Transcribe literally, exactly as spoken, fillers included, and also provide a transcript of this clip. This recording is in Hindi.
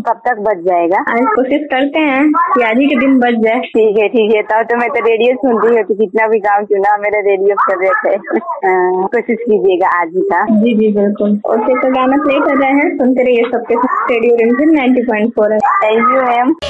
कब तक बज जाएगा? आज कोशिश करते हैं कि आज ही के दिन बज जाए। ठीक है ठीक है, तब तो मैं तो रेडियो सुनती हूँ, तो कितना भी काम चुना मेरा रेडियो फेवरेट है। कोशिश कीजिएगा आज ही का। जी जी बिल्कुल। ओके, तो गाना प्ले कर रहे हैं, सुनते रहिए सबके साथ रेडियो रिमझिम नाइंटी पॉइंट फोर है। Thank you ma'am.